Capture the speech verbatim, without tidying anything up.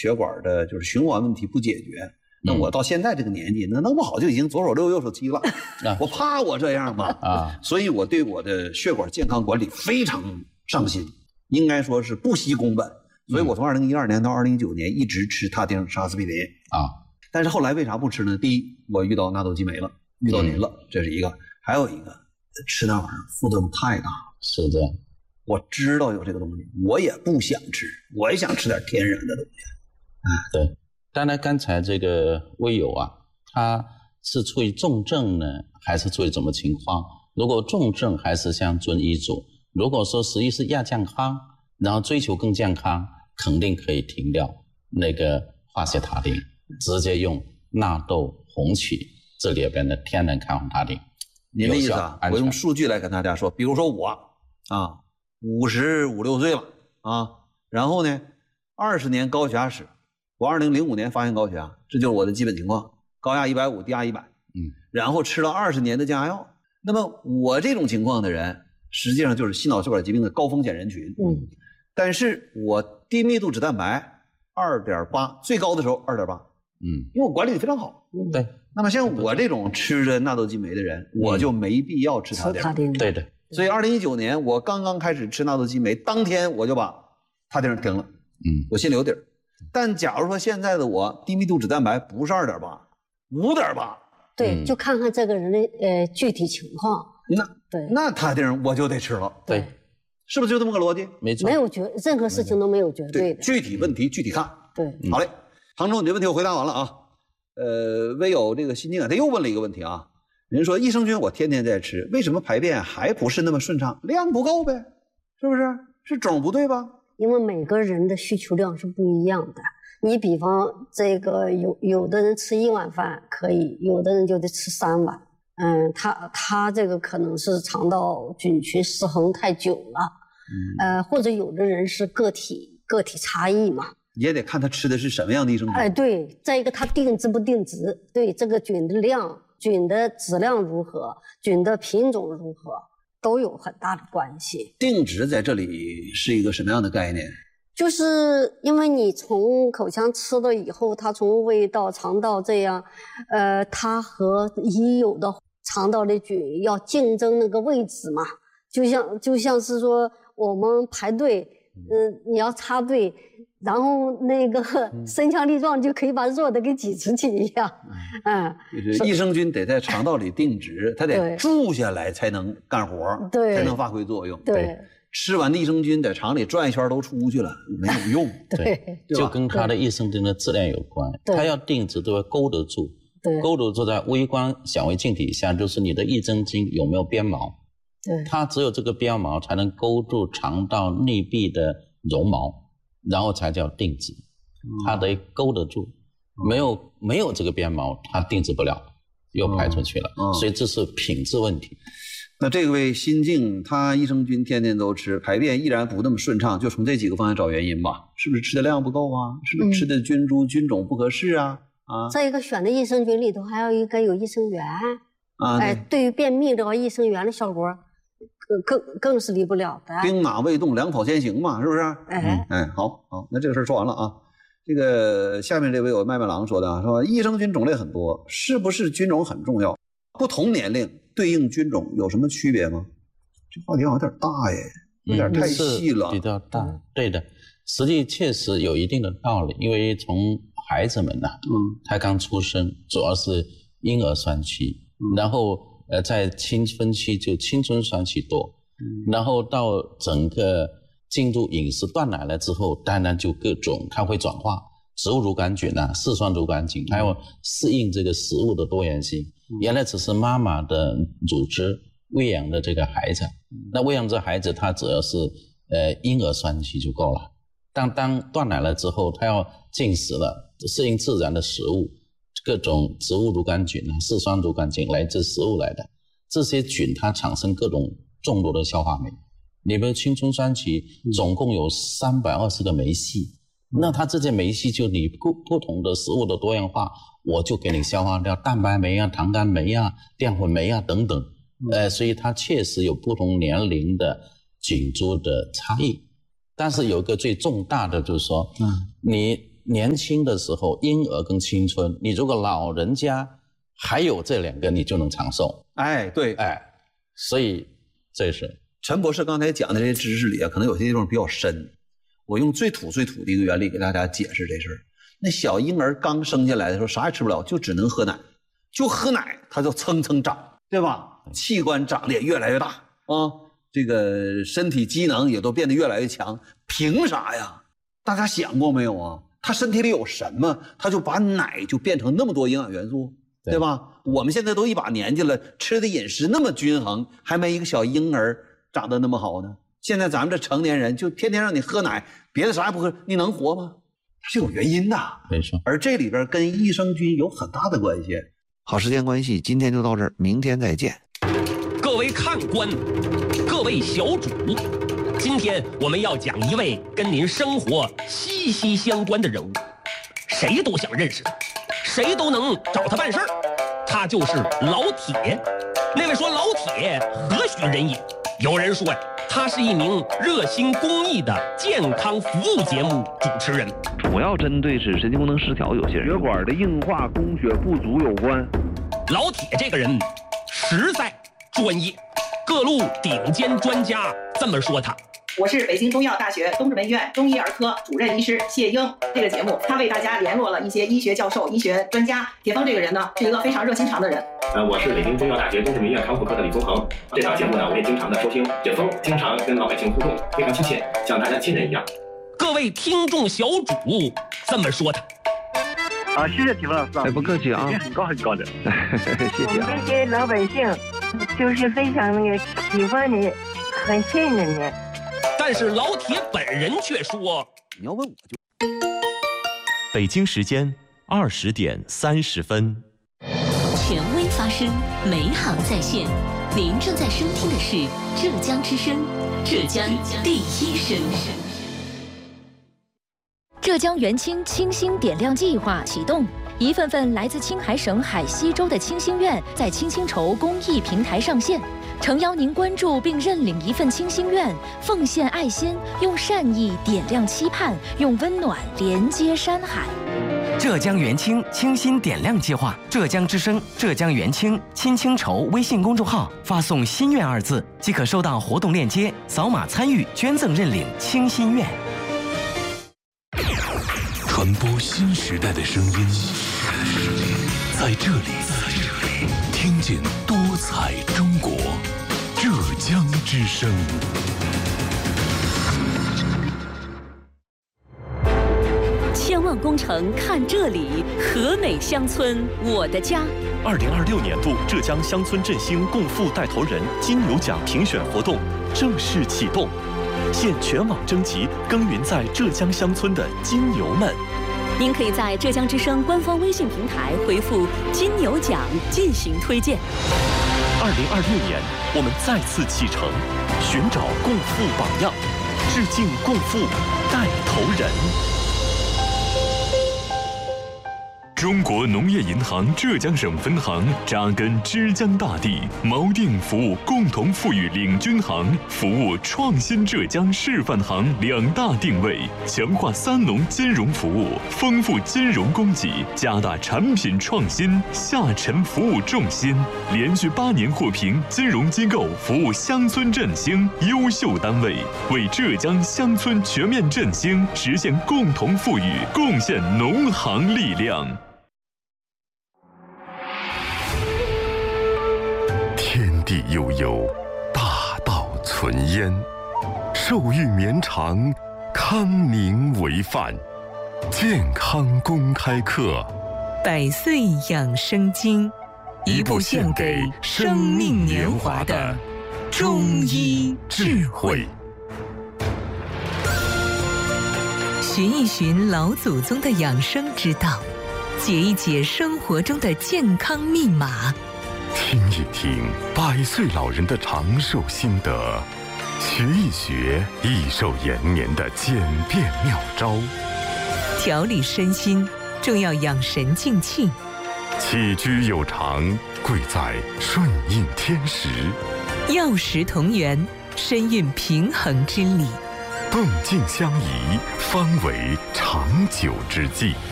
血管的就是循环问题不解决，那我到现在这个年纪，那弄不好就已经左手六右手七了。啊、我怕我这样吗？啊，所以我对我的血管健康管理非常上心，应该说是不惜工本。所以我从二零一二年到二零一九年一直吃他汀沙司匹林啊。但是后来为啥不吃呢？第一，我遇到纳豆激酶了，遇到您了，嗯、这是一个；还有一个，吃那玩意儿负担太大。 是的， 我知道有这个东西，我也不想吃，我也想吃点天然的东西。 啊，对。当然，刚才这个微友啊，他是出于重症呢，还是出于什么情况？如果重症，还是像遵医嘱；如果说实际是亚健康，然后追求更健康，肯定可以停掉那个化学他汀。直接用纳豆红曲这里边的天然抗红他汀。 您的意思啊？我用数据来跟大家说，比如说我啊，五十五六岁了啊，然后呢，二十年高血压史，我二零零五年发现高血压，这就是我的基本情况，高压一百五，低压一百，嗯，然后吃了二十年的降压药。那么我这种情况的人，实际上就是心脑血管疾病的高风险人群，嗯，但是我低密度脂蛋白二点八，最高的时候二点八。嗯，因为我管理的非常好。 嗯，对。 那么像我这种吃着纳豆激酶的人，嗯、我就没必要吃他汀。 对的。 所以二零一九年我刚刚开始吃纳豆激酶，当天我就把他汀停了。嗯，我心里有底儿。但假如说现在的我低密度脂蛋白不是二点八，五点八， 对，嗯、就看看这个人的呃具体情况。 那对，那他汀我就得吃了。 对， 是不是就这么个逻辑？ 没错。 没有绝，任何事情都没有绝对的。 具体问题具体看。 对， 嗯、好嘞。杭州，你的问题我回答完了啊。呃，微友这个心经啊，他又问了一个问题啊。人说益生菌我天天在吃，为什么排便还不是那么顺畅？量不够呗，是不是？是种不对吧？ 因为每个人的需求量是不一样的。你比方这个有有的人吃一碗饭可以，有的人就得吃三碗。嗯，他他这个可能是肠道菌群失衡太久了，嗯、呃，或者有的人是个体个体差异嘛。 也得看他吃的是什么样的益生菌。 哎，对，再一个他定植不定植，对这个菌的量、菌的质量如何、菌的品种如何，都有很大的关系。 定植在这里是一个什么样的概念？ 就是因为你从口腔吃了以后，它从胃到肠道这样，呃，它和已有的肠道的菌要竞争那个位置嘛，就像就像是说我们排队，嗯、呃，你要插队。然后那个身强力壮就可以把弱的给挤出去一样，嗯， 就是益生菌得在肠道里定植，它得住下来才能干活， 对， 才能发挥作用。 对， 吃完的益生菌在肠里转一圈都出去了，没有用。 对，就跟它的益生菌的质量有关，它要定植都要勾得住，对，勾得住在微观显微镜底下，就是你的益生菌有没有边毛，对，它只有这个边毛才能勾住肠道内壁的绒毛。然后才叫定植，它得勾得住，没有没有这个边毛，它定植不了，又排出去了，所以这是品质问题。 那这位心静，他益生菌天天都吃，排便依然不那么顺畅，就从这几个方向找原因吧。是不是吃的量不够啊？是不是吃的菌株、嗯、菌种不合适啊？啊， 再一个选的益生菌里头还有一个有益生元啊，哎，对于便秘这个益生元的效果。更更是离不了的， 兵马未动，粮草先行嘛，是不是？哎哎，好好，那这个事儿说完了啊。这个下面这位有麦麦郎说的啊，说益生菌种类很多，是不是菌种很重要？不同年龄对应菌种有什么区别吗？这话题好像有点大耶，有点太细了， 嗯、比较大。对的，实际确实有一定的道理，因为从孩子们呐、啊，嗯，他刚出生，主要是婴儿酸期，嗯、然后。呃，在青春期就青春酸期多，嗯、然后到整个进入饮食断奶了之后，当然就各种它会转化，植物乳杆菌啊、嗜酸乳杆菌，它要适应这个食物的多元性。嗯、原来只是妈妈的乳汁喂养的这个孩子，嗯、那喂养这孩子，他只要是呃婴儿酸期就够了。但当断奶了之后，他要进食了，适应自然的食物。各种植物乳杆菌啊、嗜酸乳杆菌来自食物来的，这些菌它产生各种众多的消化酶。你比如青春酸期总共有三百二十个酶系，嗯、那它这些酶系就你不不同的食物的多样化，我就给你消化掉蛋白酶啊、糖苷酶啊、淀粉酶啊等等。嗯、呃，所以它确实有不同年龄的菌株的差异。但是有一个最重大的就是说，嗯、你年轻的时候婴儿跟青春，你如果老人家还有这两个，你就能长寿。 哎，对， 哎，所以这是陈博士刚才讲的这些知识里啊，可能有些地方比较深。我用最土最土的一个原理给大家解释这事儿。那小婴儿刚生下来的时候啥也吃不了，就只能喝奶，就喝奶它就蹭蹭长，对吧？器官长得也越来越大啊，这个身体机能也都变得越来越强。凭啥呀？大家想过没有啊？他身体里有什么，他就把奶就变成那么多营养元素， 对, 对吧？我们现在都一把年纪了，吃的饮食那么均衡，还没一个小婴儿长得那么好呢。现在咱们这成年人就天天让你喝奶，别的啥也不喝，你能活吗？它是有原因的， 没错。 而这里边跟益生菌有很大的关系。 好，时间关系，今天就到这儿，明天再见。 各位看官，各位小主，今天我们要讲一位跟您生活息息相关的人物，谁都想认识他，谁都能找他办事儿。他就是老铁。那位说老铁何许人也？有人说呀，他是一名热心公益的健康服务节目主持人， 主要针对是神经功能失调有些人，血管的硬化、供血不足有关。 老铁这个人实在专业，各路顶尖专家这么说他。 我是北京中医药大学东直门医院中医儿科主任医师谢英。这个节目他为大家联络了一些医学教授、医学专家。铁峰这个人呢，是一个非常热心肠的人。 呃，我是北京中医药大学东直门医院康复科的李宗恒。这档节目呢，我也经常的收听。铁峰经常跟老百姓互动，非常亲切，像大家亲人一样。 各位听众小主这么说他。 啊，谢谢铁峰老师， 哎，不客气啊， 很高很高的， 谢谢啊。 我们这些老百姓就是非常那个喜欢你，很信任你。 但是老铁本人却说：“ 你要问我就。” 北京时间二十点三十分。 权威发声，美好在线。您正在收听的是浙江之声，浙江第一声。 浙江元清清新点亮计划启动，一份份来自青海省海西州的清心愿在清心筹公益平台上线。诚邀您关注并认领一份清心愿，奉献爱心，用善意点亮期盼，用温暖连接山海。 浙江元清清心点亮计划，浙江之声、浙江元清清清筹微信公众号发送“心愿”二字，即可收到活动链接，扫码参与捐赠认领清心愿。 传播新时代的声音，在这里，听见多彩中国，浙江之声。 千万工程看这里，和美乡村我的家。 二零二六年度浙江乡村振兴共富带头人金牛奖评选活动正式启动，现全网征集耕耘在浙江乡村的金牛们。 您可以在浙江之声官方微信平台回复“金牛奖”进行推荐。 二零二六年，我们再次启程，寻找共富榜样，致敬共富带头人。 中国农业银行浙江省分行扎根枝江大地，锚定服务共同富裕领军行、服务创新浙江示范行两大定位，强化三农金融服务，丰富金融供给，加大产品创新，下沉服务重心。连续八年获评金融机构服务乡村振兴优秀单位，为浙江乡村全面振兴实现共同富裕贡献农行力量。 天地悠悠，大道存焉。寿育绵长，康宁为范。健康公开课， 百岁养生经，一部献给生命年华的中医智慧。寻一寻老祖宗的养生之道，解一解生活中的健康密码。 听一听百岁老人的长寿心得，学一学益寿延年的简便妙招。 调理身心，重要养神静气。 起居有常，贵在顺应天时。 药食同源，深蕴平衡之理。 动静相宜，方为长久之计。